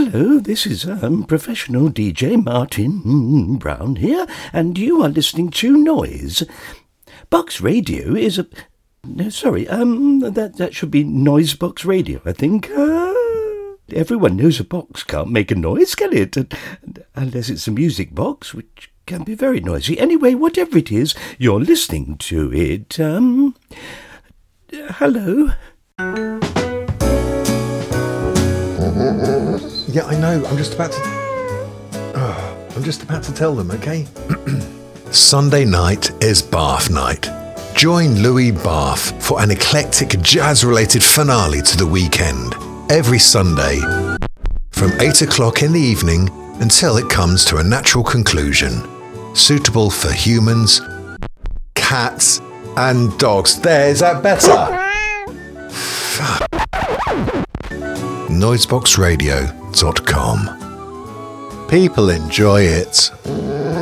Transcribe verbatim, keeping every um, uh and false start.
Hello, this is um, professional D J Martin Brown here, and you are listening to Noise. Box Radio is a... No, sorry, um, that, that should be Noise Box Radio, I think. Uh, everyone knows a box can't make a noise, can it? Unless it's a music box, which can be very noisy. Anyway, whatever it is, you're listening to it. Um, hello? Yeah, I know. I'm just about to... Oh, I'm just about to tell them, okay? Sunday night is Bath night. Join Louis Bath for an eclectic jazz-related finale to the weekend. Every Sunday, from eight o'clock in the evening until it comes to a natural conclusion. Suitable for humans, cats, and dogs. There, is that better? Fuck. noisebox radio dot com. People enjoy it.